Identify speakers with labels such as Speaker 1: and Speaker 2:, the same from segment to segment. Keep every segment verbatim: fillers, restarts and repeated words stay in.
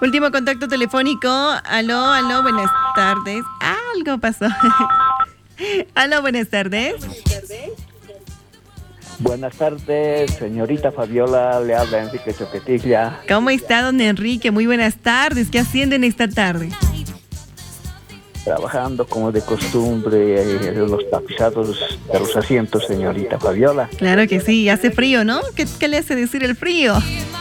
Speaker 1: Último contacto telefónico. Aló, aló, buenas tardes. Algo pasó. Aló, buenas tardes.
Speaker 2: Buenas tardes, señorita Fabiola, le habla Enrique Choquetilla.
Speaker 1: ¿Cómo está, don Enrique? Muy buenas tardes. ¿Qué haciendo en esta tarde?
Speaker 2: Trabajando como de costumbre en los tapizados de los asientos, señorita Fabiola.
Speaker 1: Claro que sí, hace frío, ¿no? ¿Qué, qué le hace decir el frío?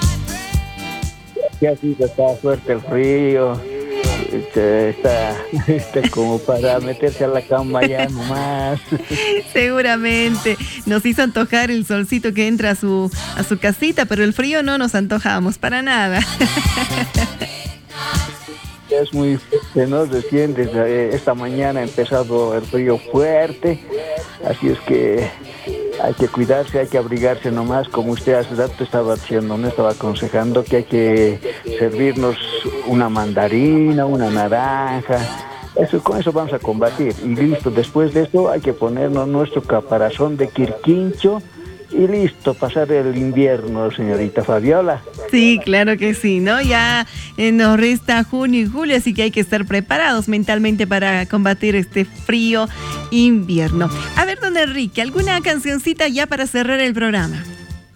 Speaker 2: Que así está fuerte el frío, este, está, está como para meterse a la cama ya nomás.
Speaker 1: Seguramente nos hizo antojar el solcito que entra a su, a su casita, pero el frío no nos antojamos para nada.
Speaker 2: Es muy fuerte, ¿no? Recién desde esta mañana ha empezado el frío fuerte, así es que hay que cuidarse, hay que abrigarse nomás, como usted hace rato estaba diciendo, me estaba aconsejando que hay que servirnos una mandarina, una naranja, eso, con eso vamos a combatir, y listo, después de eso hay que ponernos nuestro caparazón de quirquincho, y listo, pasar el invierno, señorita Fabiola.
Speaker 1: Sí, claro que sí, ¿no? Ya eh, nos resta junio y julio, así que hay que estar preparados mentalmente para combatir este frío invierno. A ver, don Enrique, ¿alguna cancioncita ya para cerrar el programa?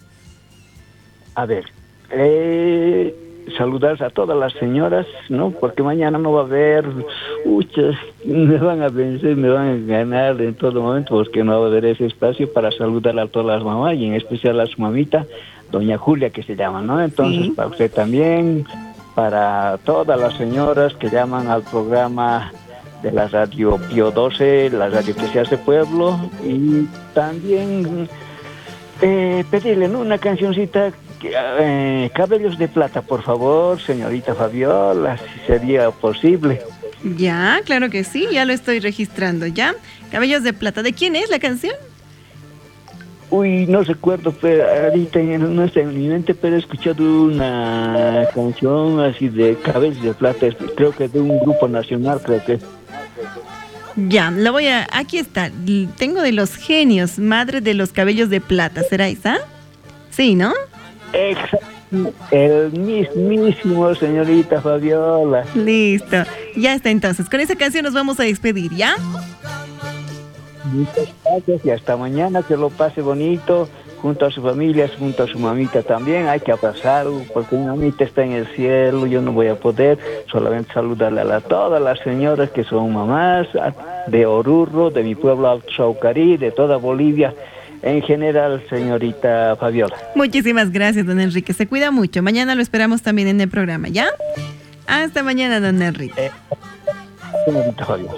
Speaker 2: A ver, eh, saludar a todas las señoras, ¿no? Porque mañana no va a haber, muchas, me van a vencer, me van a ganar en todo momento, porque no va a haber ese espacio para saludar a todas las mamás, y en especial a su mamita, doña Julia, que se llama, ¿no? Entonces, sí, para usted también, para todas las señoras que llaman al programa de la radio Pío doce, la radio que se hace pueblo, y también eh, pedirle, ¿no?, una cancioncita, eh, Cabellos de Plata, por favor, señorita Fabiola, si sería posible.
Speaker 1: Ya, claro que sí, ya lo estoy registrando, ¿ya? Cabellos de Plata, ¿de quién es la canción?
Speaker 2: Uy, no recuerdo, pero ahorita no está en mi mente, pero he escuchado una canción así de Cabellos de Plata, creo que de un grupo nacional, creo que.
Speaker 1: Ya, lo voy a... Aquí está, tengo de Los Genios, Madre de los Cabellos de Plata, ¿será esa? Sí, ¿no?
Speaker 2: Exacto, el mismísimo, señorita Fabiola.
Speaker 1: Listo, ya está entonces, con esa canción nos vamos a despedir, ¿ya?
Speaker 2: Muchas gracias y hasta mañana, que lo pase bonito junto a su familia, junto a su mamita también. Hay que abrazarlo porque mi mamita está en el cielo, yo no voy a poder, solamente saludarle a la, todas las señoras que son mamás de Oruro, de mi pueblo Alto Chaucarí, de toda Bolivia en general, señorita Fabiola.
Speaker 1: Muchísimas gracias, don Enrique, se cuida mucho, mañana lo esperamos también en el programa, ¿ya? Hasta mañana, don Enrique.
Speaker 2: Eh, señorita Fabiola.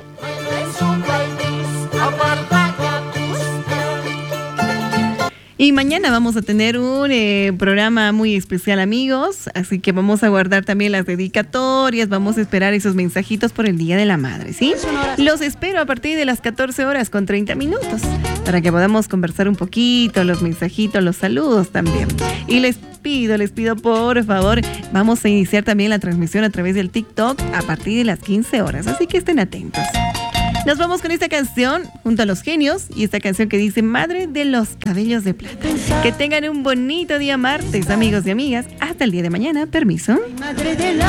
Speaker 1: Y mañana vamos a tener un eh, programa muy especial, amigos, así que vamos a guardar también las dedicatorias, vamos a esperar esos mensajitos por el Día de la Madre, ¿sí? Los espero a partir de las catorce horas con treinta minutos, para que podamos conversar un poquito, los mensajitos, los saludos también. Y les pido, les pido por favor, vamos a iniciar también la transmisión a través del TikTok a partir de las quince horas, así que estén atentos. Nos vamos con esta canción junto a Los Genios y esta canción que dice Madre de los Cabellos de Plata. Que tengan un bonito día martes, amigos y amigas. Hasta el día de mañana. Permiso. Madre de la